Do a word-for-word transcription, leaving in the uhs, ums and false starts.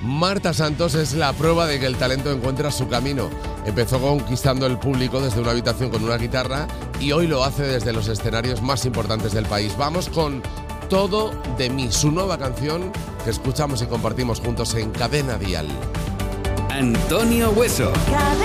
Marta Santos es la prueba de que el talento encuentra su camino. Empezó conquistando el público desde una habitación con una guitarra y hoy lo hace desde los escenarios más importantes del país. Vamos con Todo de mí, su nueva canción que escuchamos y compartimos juntos en Cadena Dial. Antonio Hueso. Cadena.